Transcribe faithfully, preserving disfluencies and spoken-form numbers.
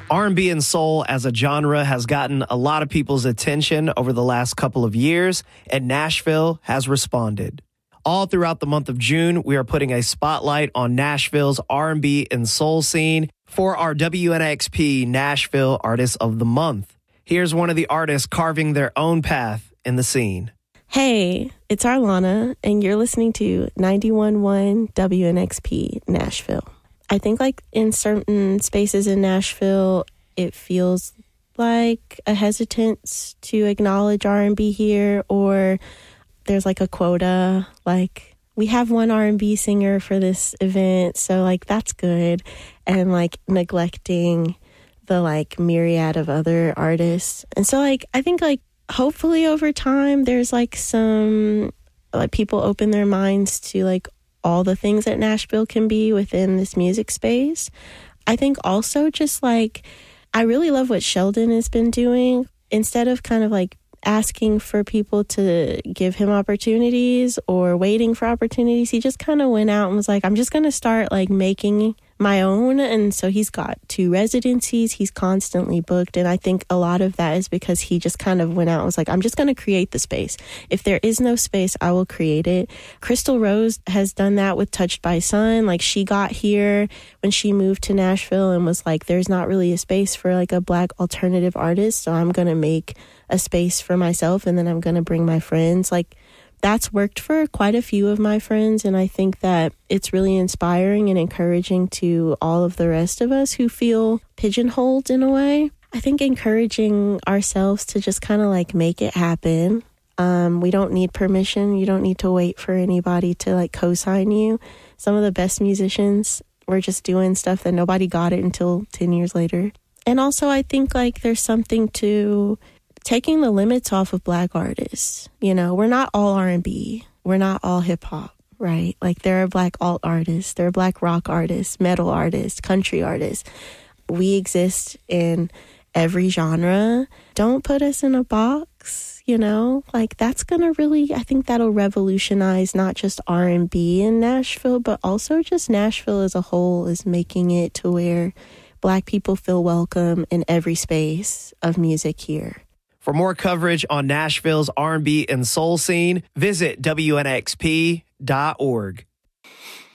R and B and soul as a genre has gotten a lot of people's attention over the last couple of years, and Nashville has responded. All throughout the month of June, we are putting a spotlight on Nashville's R and B and soul scene for our W N X P Nashville Artist of the Month. Here's one of the artists carving their own path in the scene. Hey, it's Arlana, and you're listening to ninety-one point one W N X P Nashville. I think like in certain spaces in Nashville, it feels like a hesitance to acknowledge R and B here, or there's like a quota, like we have one R and B singer for this event, so like that's good, and like neglecting the like myriad of other artists. And so like I think like hopefully over time there's like some like people open their minds to like all the things that Nashville can be within this music space. I think also just like, I really love what Sheldon has been doing. Instead of kind of like asking for people to give him opportunities or waiting for opportunities, he just kind of went out and was like, I'm just going to start like making my own. And so he's got two residencies. He's constantly booked. And I think a lot of that is because he just kind of went out and was like, I'm just going to create the space. If there is no space, I will create it. Crystal Rose has done that with Touched by Sun. Like she got here when she moved to Nashville and was like, there's not really a space for like a Black alternative artist. So I'm going to make a space for myself and then I'm going to bring my friends. Like that's worked for quite a few of my friends, and I think that it's really inspiring and encouraging to all of the rest of us who feel pigeonholed in a way. I think encouraging ourselves to just kind of like make it happen. Um, we don't need permission. You don't need to wait for anybody to like co-sign you. Some of the best musicians were just doing stuff that nobody got it until ten years later. And also I think like there's something to taking the limits off of Black artists. You know, we're not all R and B. We're not all hip hop, right? Like there are Black alt artists, there are Black rock artists, metal artists, country artists. We exist in every genre. Don't put us in a box, you know? Like that's going to really, I think that'll revolutionize not just R and B in Nashville, but also just Nashville as a whole is making it to where Black people feel welcome in every space of music here. For more coverage on Nashville's R and B and soul scene, visit W N X P dot org.